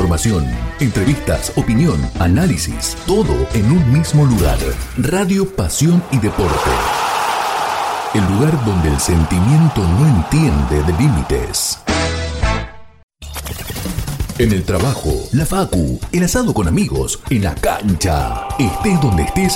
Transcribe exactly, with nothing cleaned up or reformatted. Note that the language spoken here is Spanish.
información, entrevistas, opinión, análisis, todo en un mismo lugar. Radio Pasión y Deporte. El lugar donde el sentimiento no entiende de límites. En el trabajo, la facu, el asado con amigos, en la cancha. Estés donde estés,